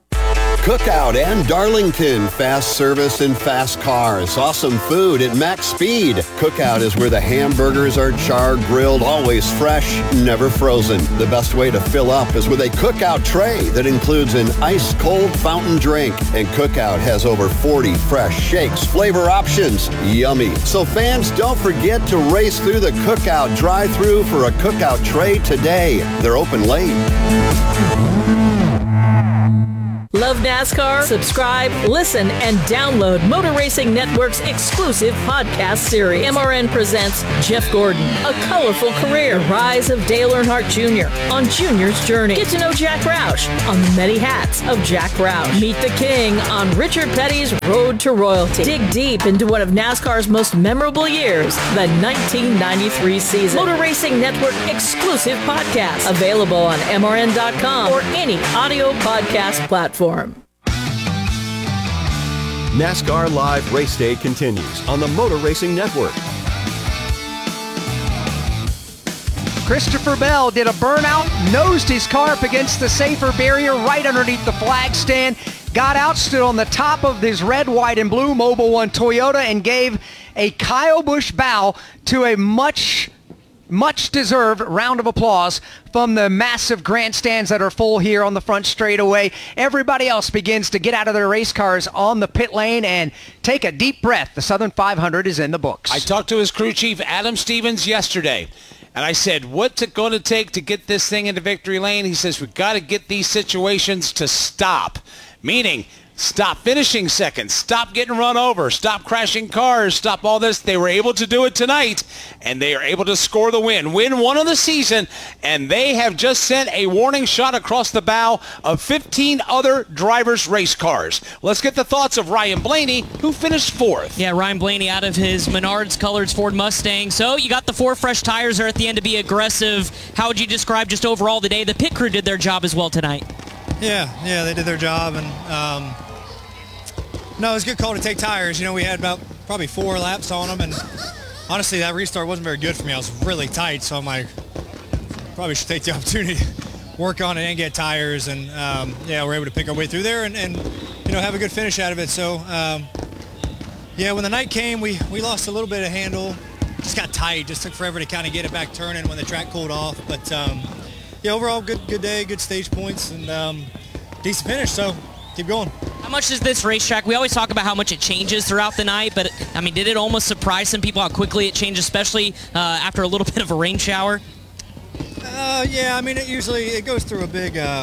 Cookout and Darlington. Fast service and fast cars. Awesome food at max speed. Cookout is where the hamburgers are charred, grilled, always fresh, never frozen. The best way to fill up is with a Cookout tray that includes an ice-cold fountain drink. And Cookout has over forty fresh shakes, flavor options. Yummy. So fans, don't forget to race through the Cookout drive-thru for a Cookout tray today. They're open late. Love NASCAR? Subscribe, listen, and download Motor Racing Network's exclusive podcast series. M R N presents Jeff Gordon, A Colorful Career, The Rise of Dale Earnhardt Junior on Junior's Journey. Get to know Jack Roush on the many hats of Jack Roush. Meet the King on Richard Petty's Road to Royalty. Dig deep into one of NASCAR's most memorable years, the nineteen ninety-three season. Motor Racing Network exclusive podcast. Available on M R N dot com or any audio podcast platform. NASCAR Live Race Day continues on the Motor Racing Network. Christopher Bell did a burnout, nosed his car up against the safer barrier right underneath the flag stand, got out, stood on the top of his red, white, and blue Mobil one Toyota and gave a Kyle Busch bow to a much Much deserved round of applause from the massive grandstands that are full here on the front straightaway. Everybody else begins to get out of their race cars on the pit lane and take a deep breath. The Southern five hundred is in the books. I talked to his crew chief, Adam Stevens, yesterday, and I said, what's it going to take to get this thing into victory lane? He says, we've got to get these situations to stop, meaning stop finishing seconds, stop getting run over, stop crashing cars, stop all this. They were able to do it tonight, and they are able to score the win. Win one of the season, and they have just sent a warning shot across the bow of fifteen other drivers' race cars. Let's get the thoughts of Ryan Blaney, who finished fourth. Yeah, Ryan Blaney out of his Menards Colors Ford Mustang. So you got the four fresh tires there at the end to be aggressive. How would you describe just overall the day? The pit crew did their job as well tonight. Yeah, yeah, they did their job, and um, no, it was a good call to take tires. You know, we had about probably four laps on them, and honestly, that restart wasn't very good for me. I was really tight, so I'm like, probably should take the opportunity to work on it and get tires, and um, yeah, we're able to pick our way through there and, and you know, have a good finish out of it. So, um, yeah, when the night came, we, we lost a little bit of handle. Just got tight. Just took forever to kind of get it back turning when the track cooled off. But, um, yeah, overall, good good day, good stage points, and um, decent finish, so keep going. How much is this racetrack? We always talk about how much it changes throughout the night, but, I mean, did it almost surprise some people how quickly it changed, especially uh, after a little bit of a rain shower? Uh, yeah, I mean, it usually it goes through a big uh,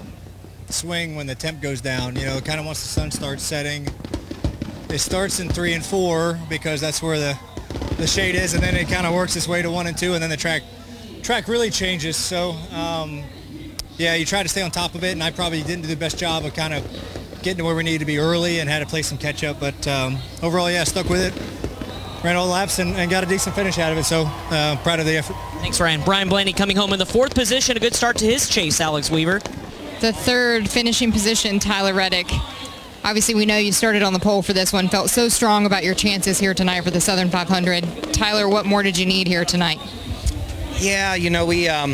swing when the temp goes down. You know, kind of once the sun starts setting. It starts in three and four because that's where the, the shade is, and then it kind of works its way to one and two, and then the track track really changes. So, um, yeah, you try to stay on top of it, and I probably didn't do the best job of kind of getting to where we needed to be early and had to play some catch up. But um, overall, yeah, stuck with it. Ran all the laps and, and got a decent finish out of it. So uh, proud of the effort. Thanks, Ryan. Brian Blaney coming home in the fourth position. A good start to his chase, Alex Weaver. The third finishing position, Tyler Reddick. Obviously, we know you started on the pole for this one. Felt so strong about your chances here tonight for the Southern five hundred. Tyler, what more did you need here tonight? Yeah, you know, we um,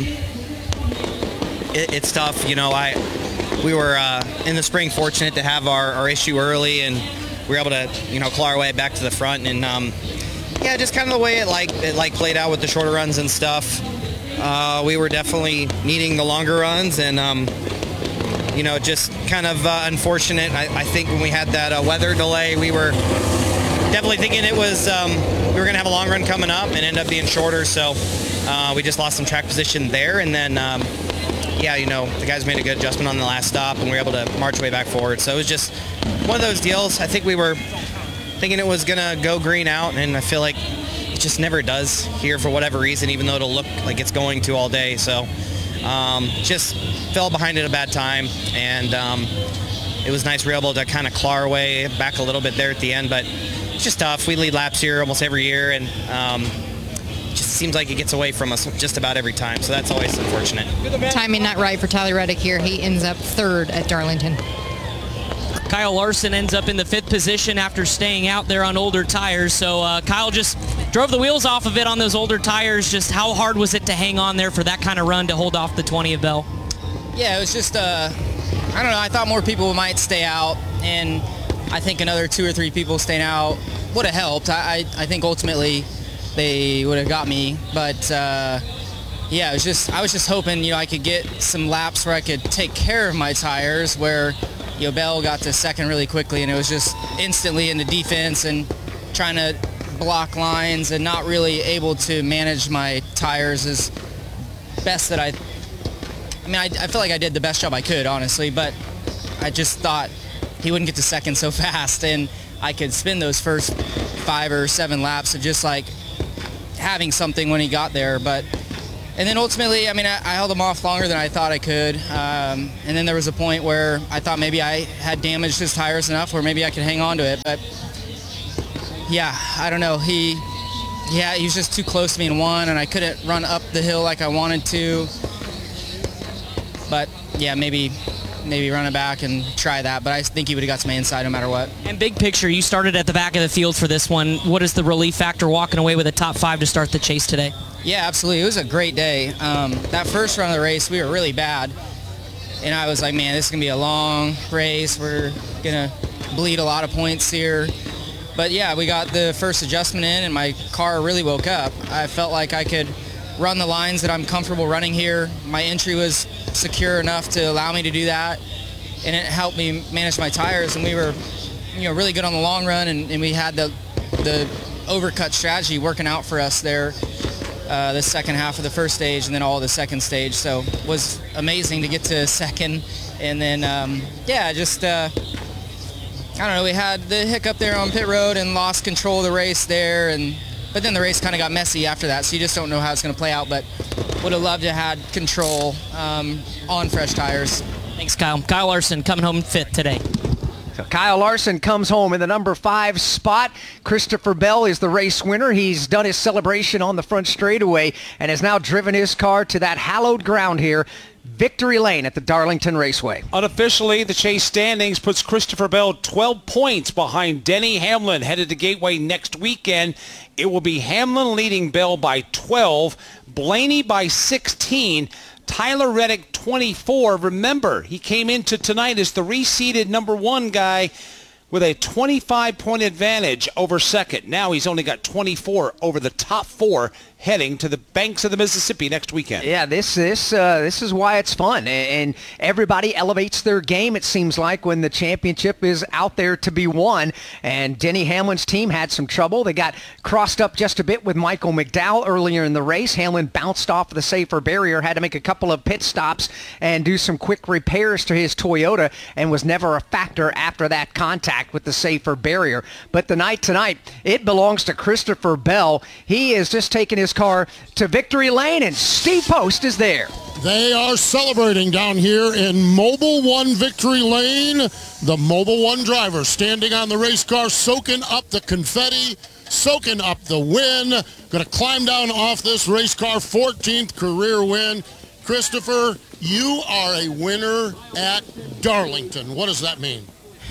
it, it's tough. You know, I we were uh, in the spring fortunate to have our, our issue early, and we were able to, you know, claw our way back to the front. And um, yeah, just kind of the way it like it like played out with the shorter runs and stuff. Uh, we were definitely needing the longer runs, and um, you know, just kind of uh, unfortunate. I, I think when we had that uh, weather delay, we were definitely thinking it was um, we were going to have a long run coming up and end up being shorter. So uh, we just lost some track position there, and then um, yeah, you know, the guys made a good adjustment on the last stop, and we were able to march way back forward. So it was just one of those deals. I think we were thinking it was going to go green out, and I feel like it just never does here for whatever reason, even though it'll look like it's going to all day. So um, just fell behind at a bad time, and um, it was nice we were able to kind of claw our way back a little bit there at the end, but it's just tough. We lead laps here almost every year, and um, it just seems like it gets away from us just about every time, so that's always unfortunate. Timing not right for Tyler Reddick here. He ends up third at Darlington. Kyle Larson ends up in the fifth position after staying out there on older tires. So uh, Kyle just drove the wheels off of it on those older tires. Just how hard was it to hang on there for that kind of run to hold off the twenty of Bell? Yeah, it was just, uh, I don't know, I thought more people might stay out, and I think another two or three people staying out would have helped. I, I, I think ultimately they would have got me, but uh, yeah, it was just, I was just hoping, you know, I could get some laps where I could take care of my tires, where you know, Bell got to second really quickly, and it was just instantly into defense and trying to block lines and not really able to manage my tires as best that I, I mean, I, I feel like I did the best job I could, honestly, but I just thought he wouldn't get to second so fast, and I could spin those first five or seven laps of just like having something when he got there. But and then ultimately, I mean, I, I held him off longer than I thought I could. Um, and then there was a point where I thought maybe I had damaged his tires enough where maybe I could hang on to it. But yeah, I don't know. He, yeah, he was just too close to me in one, and I couldn't run up the hill like I wanted to. But yeah, maybe maybe run it back and try that. But I think he would have got to my inside no matter what. And big picture, you started at the back of the field for this one. What is the relief factor walking away with a top five to start the chase today? Yeah, absolutely. It was a great day. Um, that first run of the race, we were really bad. And I was like, man, this is going to be a long race. We're going to bleed a lot of points here. But yeah, we got the first adjustment in, and my car really woke up. I felt like I could run the lines that I'm comfortable running here. My entry was secure enough to allow me to do that, and it helped me manage my tires. And we were, you know, really good on the long run, and, and we had the the overcut strategy working out for us there. Uh, the second half of the first stage and then all of the second stage. So it was amazing to get to second. And then, um, yeah, just, uh, I don't know, we had the hiccup there on pit road and lost control of the race there. And but then the race kind of got messy after that, so you just don't know how it's going to play out. But would have loved to have had control um, on fresh tires. Thanks, Kyle. Kyle Larson coming home fifth today. So Kyle Larson comes home in the number five spot. Christopher Bell is the race winner. He's done his celebration on the front straightaway and has now driven his car to that hallowed ground here, Victory Lane at the Darlington Raceway. Unofficially, the chase standings puts Christopher Bell twelve points behind Denny Hamlin headed to Gateway next weekend. It will be Hamlin leading Bell by twelve, Blaney by sixteen, Tyler Reddick twenty-four. Remember, he came into tonight as the reseeded number one guy with a twenty-five point advantage over second. Now he's only got twenty-four over the top four heading to the banks of the Mississippi next weekend. Yeah, this this uh, this is why it's fun, and everybody elevates their game, it seems like, when the championship is out there to be won. And Denny Hamlin's team had some trouble. They got crossed up just a bit with Michael McDowell earlier in the race. Hamlin bounced off the safer barrier, had to make a couple of pit stops and do some quick repairs to his Toyota, and was never a factor after that contact with the safer barrier. But the night tonight, it belongs to Christopher Bell. He is just taking his car to Victory Lane, and Steve Post is there. They are celebrating down here in Mobile One Victory Lane. The Mobile One driver standing on the race car, soaking up the confetti, soaking up the win. Going to climb down off this race car, fourteenth career win. Christopher, you are a winner at Darlington. What does that mean?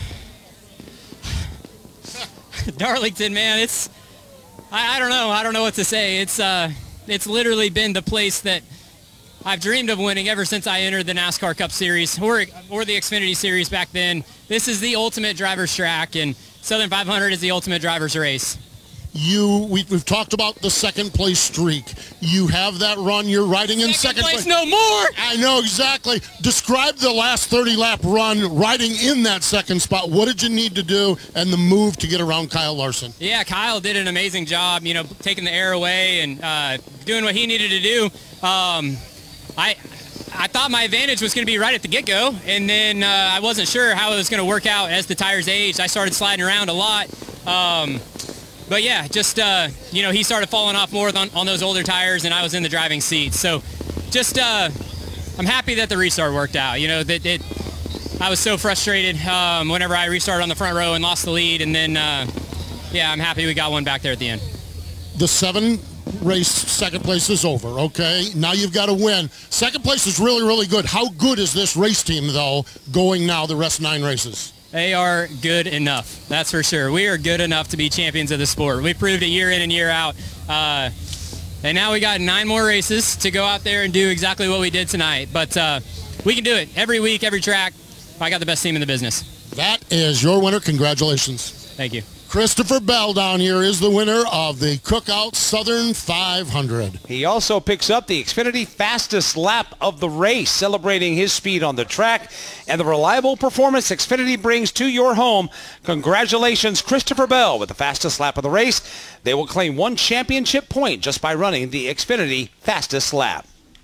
Darlington, man, it's I, I don't know. I don't know what to say. It's uh, it's literally been the place that I've dreamed of winning ever since I entered the NASCAR Cup Series or or the Xfinity Series back then. This is the ultimate driver's track, and Southern five hundred is the ultimate driver's race. You, we, we've talked about the second place streak. You have that run. You're riding in second, second place. place. No more. I know exactly. Describe the last thirty lap run riding in that second spot. What did you need to do and the move to get around Kyle Larson? Yeah, Kyle did an amazing job, you know, taking the air away and uh, doing what he needed to do. Um, I I thought my advantage was going to be right at the get-go, and then uh, I wasn't sure how it was going to work out as the tires aged. I started sliding around a lot. Um, But yeah, just, uh, you know, he started falling off more on, on those older tires, and I was in the driving seat. So just, uh, I'm happy that the restart worked out. You know, that it, I was so frustrated um, whenever I restarted on the front row and lost the lead. And then, uh, yeah, I'm happy we got one back there at the end. The seven race second place is over, okay? Now you've got to win. Second place is really, really good. How good is this race team, though, going now the rest nine races? They are good enough, that's for sure. We are good enough to be champions of the sport. We proved it year in and year out. Uh, and now we got nine more races to go out there and do exactly what we did tonight. But uh, we can do it every week, every track. I got the best team in the business. That is your winner. Congratulations. Thank you. Christopher Bell down here is the winner of the Cookout Southern five hundred. He also picks up the Xfinity fastest lap of the race, celebrating his speed on the track and the reliable performance Xfinity brings to your home. Congratulations, Christopher Bell, with the fastest lap of the race. They will claim one championship point just by running the Xfinity fastest lap.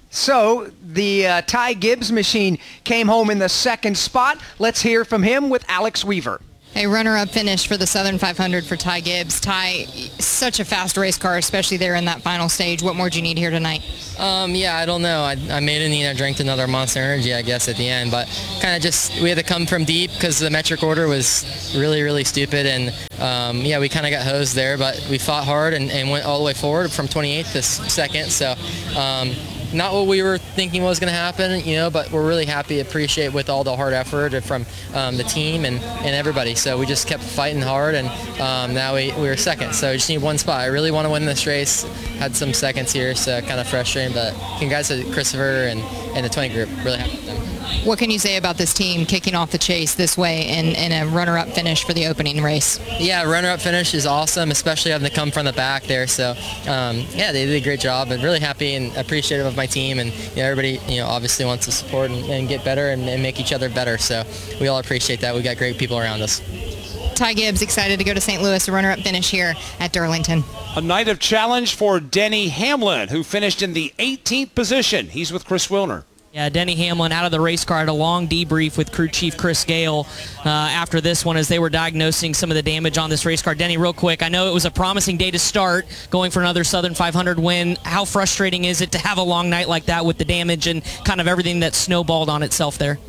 So the uh, Ty Gibbs machine came home in the second spot. Let's hear from him with Alex Weaver. A runner-up finish for the Southern five hundred for Ty Gibbs. Ty, such a fast race car, especially there in that final stage. What more do you need here tonight? Um, yeah, I don't know. I, I made it need. I drank another Monster Energy, I guess, at the end. But kind of just, we had to come from deep because the metric order was really, really stupid. And, um, yeah, we kind of got hosed there. But we fought hard and, and went all the way forward from twenty-eighth to second. So, um, not what we were thinking was going to happen, you know, but we're really happy, appreciate with all the hard effort from um, the team and, and everybody. So we just kept fighting hard, and um, now we, we were second. So we just need one spot. I really want to win this race. Had some seconds here, so kind of frustrating, but congrats to Christopher and, and the twenty group. Really happy with them. What can you say about this team kicking off the chase this way in, in a runner-up finish for the opening race? Yeah, runner-up finish is awesome, especially having to come from the back there. So, um, yeah, they did a great job, and really happy and appreciative of my team. And you know, everybody, you know, obviously wants to support and, and get better and, and make each other better. So we all appreciate that. We got great people around us. Ty Gibbs excited to go to Saint Louis, a runner-up finish here at Darlington. A night of challenge for Denny Hamlin, who finished in the eighteenth position. He's with Chris Wilner. Yeah, Denny Hamlin out of the race car, had a long debrief with crew chief Chris Gale uh, after this one as they were diagnosing some of the damage on this race car. Denny, real quick, I know it was a promising day to start, going for another Southern five hundred win. How frustrating is it to have a long night like that with the damage and kind of everything that snowballed on itself there?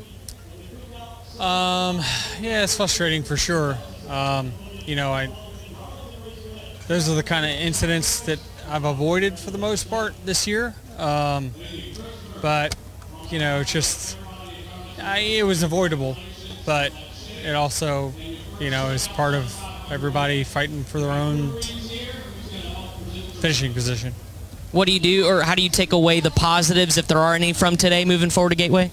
Um, yeah, it's frustrating for sure. Um, you know, I those are the kind of incidents that I've avoided for the most part this year. Um, but you know, just I, it was avoidable, but it also, you know, is part of everybody fighting for their own finishing position. What do you do, or how do you take away the positives, if there are any, from today moving forward to Gateway?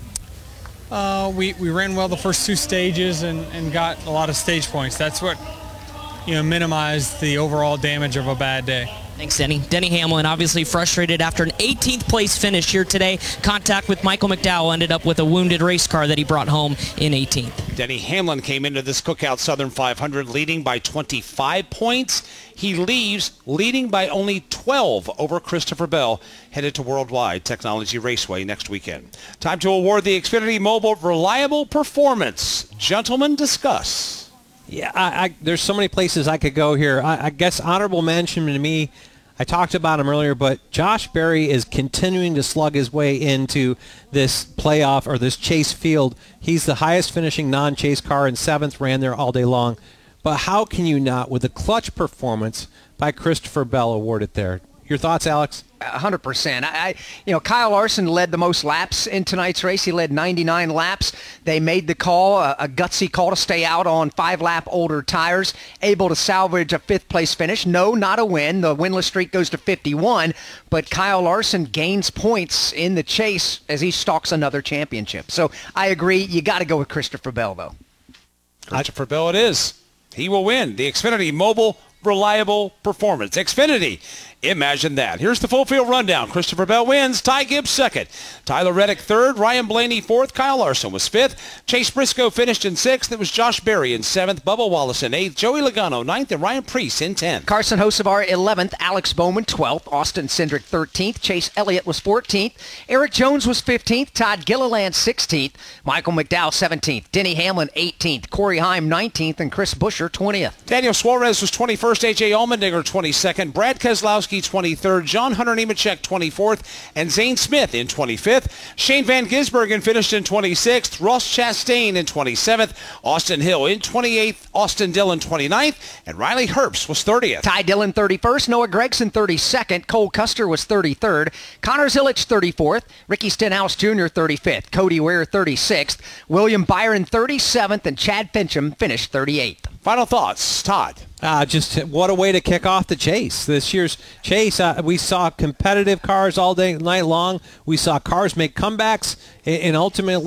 Uh, we, we ran well the first two stages and, and got a lot of stage points. That's what, you know, minimized the overall damage of a bad day. Thanks, Denny. Denny Hamlin obviously frustrated after an eighteenth place finish here today. Contact with Michael McDowell, ended up with a wounded race car that he brought home in eighteenth. Denny Hamlin came into this Cookout Southern five hundred leading by twenty-five points. He leaves leading by only twelve over Christopher Bell, headed to Worldwide Technology Raceway next weekend. Time to award the Xfinity Mobile Reliable Performance. Gentlemen, discuss. Yeah, I, I, there's so many places I could go here. I, I guess honorable mention to me, I talked about him earlier, but Josh Berry is continuing to slug his way into this playoff or this chase field. He's the highest finishing non-chase car in seventh, ran there all day long. But how can you not, with a clutch performance by Christopher Bell, award it there? Your thoughts, Alex? one hundred percent. I, you know, Kyle Larson led the most laps in tonight's race. He led ninety-nine laps. They made the call, a, a gutsy call to stay out on five-lap older tires, able to salvage a fifth-place finish. No, not a win. The winless streak goes to fifty-one, but Kyle Larson gains points in the chase as he stalks another championship. So I agree. You got to go with Christopher Bell, though. Christopher Bell it is. He will win the Xfinity Mobile Reliable Performance. Xfinity, imagine that. Here's the full field rundown. Christopher Bell wins. Ty Gibbs second. Tyler Reddick third. Ryan Blaney fourth. Kyle Larson was fifth. Chase Briscoe finished in sixth. It was Josh Berry in seventh. Bubba Wallace in eighth. Joey Logano ninth. And Ryan Preece in tenth. Carson Hocevar eleventh. Alex Bowman twelfth. Austin Cindric thirteenth. Chase Elliott was fourteenth. Eric Jones was fifteenth. Todd Gilliland sixteenth. Michael McDowell seventeenth. Denny Hamlin eighteenth. Corey Heim nineteenth. And Chris Buescher twentieth. Daniel Suarez was twenty-first. A J Allmendinger twenty-second. Brad Keselowski twenty-third. John Hunter Nemechek twenty-fourth. And Zane Smith in twenty-fifth. Shane Van Gisbergen finished in twenty-sixth. Ross Chastain in twenty-seventh. Austin Hill in twenty-eighth. Austin Dillon twenty-ninth. And Riley Herbst was thirtieth. Ty Dillon thirty-first. Noah Gragson thirty-second. Cole Custer was thirty-third. Connor Zilic thirty-fourth. Ricky Stenhouse Junior thirty-fifth. Cody Ware thirty-sixth. William Byron thirty-seventh. And Chad Fincham finished thirty-eighth. Final thoughts, Todd. Uh, just what a way to kick off the chase. This year's chase, uh, we saw competitive cars all day, night long. We saw cars make comebacks, and ultimately,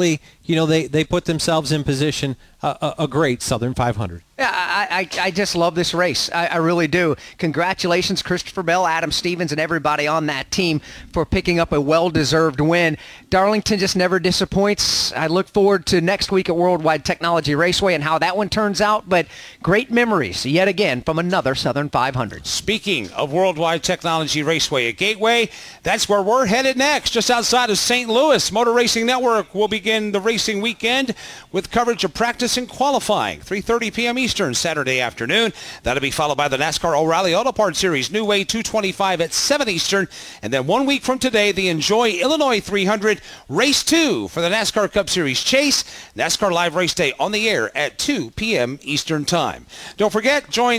you know, they, they put themselves in position, uh, a, a great Southern five hundred. Yeah, I, I, I just love this race. I, I really do. Congratulations, Christopher Bell, Adam Stevens, and everybody on that team for picking up a well-deserved win. Darlington just never disappoints. I look forward to next week at Worldwide Technology Raceway and how that one turns out, but great memories yet again from another Southern five hundred. Speaking of Worldwide Technology Raceway at Gateway, that's where we're headed next, just outside of Saint Louis. Motor Racing Network will begin the racing weekend with coverage of practice and qualifying, three thirty p.m. Eastern Saturday afternoon. That'll be followed by the NASCAR O'Reilly Auto Parts Series New Way two twenty-five at seven Eastern. And then one week from today, the Enjoy Illinois three hundred Race two for the NASCAR Cup Series Chase. NASCAR Live Race Day on the air at two p.m. Eastern Time. Don't forget, join